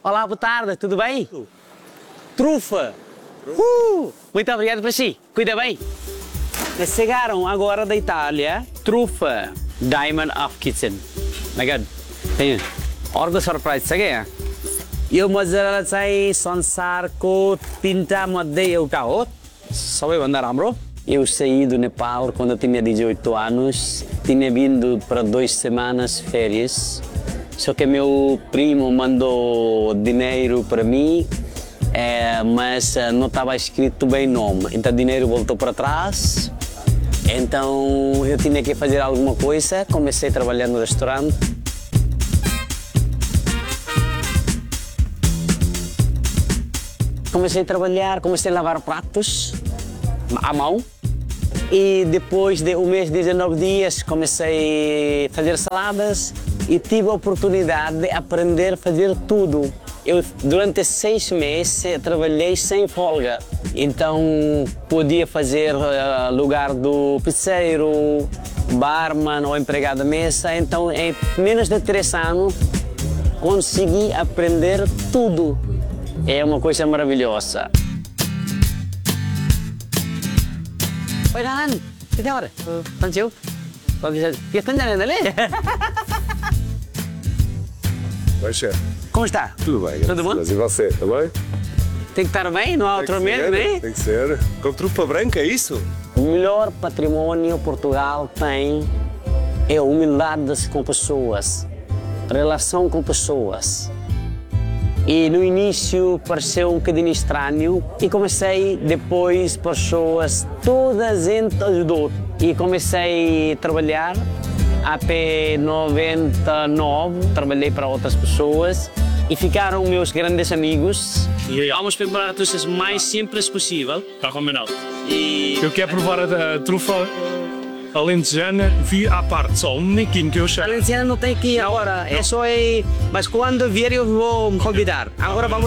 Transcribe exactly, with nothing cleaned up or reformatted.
Olá, boa tarde, tudo bem? Trufa! Uh, muito obrigado para si, cuida bem. Chegaram agora da Itália, trufa, Diamond of Kitchen. My God, tem orgo surprise सगळे यो मजाले चाहिँ संसारको तीनटा मध्ये एउटा हो सबैभन्दा राम्रो. Eu saí do Nepal quando eu tinha dezoito anos, tinha vindo para duas semanas férias, só que meu primo mandou dinheiro para mim, é, mas não estava escrito bem nome, então o dinheiro voltou para trás, então eu tinha que fazer alguma coisa, comecei a trabalhar no restaurante. Comecei a trabalhar, comecei a lavar pratos à mão. E depois de um mês, dezenove dias, comecei a fazer saladas e tive a oportunidade de aprender a fazer tudo. Eu, durante seis meses, trabalhei sem folga. Então, podia fazer uh, lugar do pizzeiro, barman ou empregado de mesa. Então, em menos de três anos, consegui aprender tudo. É uma coisa maravilhosa. Oi, Nalan, que hora? Estão chiu? Que estão já ali? Oi, chefe. Como está? Tudo bem. Tudo bom? Mas e você, está bem? Tem que estar bem, não há outro medo, não é? Tem que ser. Com trufa branca, é isso? O melhor patrimônio Portugal tem é a humildade com pessoas, relação com pessoas. E no início pareceu um bocadinho estranho e comecei depois pessoas, toda a gente ajudou. E comecei a trabalhar até noventa e nove, trabalhei para outras pessoas e ficaram meus grandes amigos. E vamos preparar a coisas mais simples possível. Está combinado. E... Eu quero provar a, a trufa alentejana, vi à parte, só um nequinho que eu achei. A alentejana não tem aqui agora, é só aí, mas quando vier eu vou me convidar. Agora vamos